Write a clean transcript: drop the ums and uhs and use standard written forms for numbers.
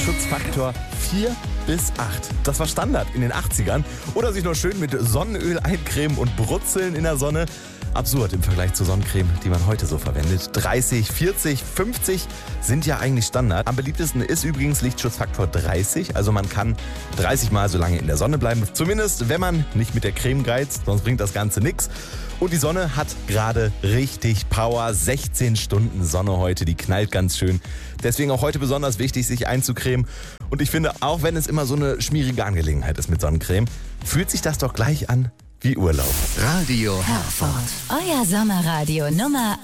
Lichtschutzfaktor 4 bis 8. Das war Standard in den 80ern. Oder sich noch schön mit Sonnenöl eincremen und brutzeln in der Sonne. Absurd im Vergleich zur Sonnencreme, die man heute so verwendet. 30, 40, 50 sind ja eigentlich Standard. Am beliebtesten ist übrigens Lichtschutzfaktor 30. Also man kann 30 Mal so lange in der Sonne bleiben. Zumindest, wenn man nicht mit der Creme geizt, sonst bringt das Ganze nichts. Und die Sonne hat gerade richtig Power. 16 Stunden Sonne heute, die knallt ganz schön. Deswegen auch heute besonders wichtig, sich einzucremen. Und ich finde, auch wenn es immer so eine schmierige Angelegenheit ist mit Sonnencreme, fühlt sich das doch gleich an wie Urlaub. Radio Herford. Euer Sommerradio Nummer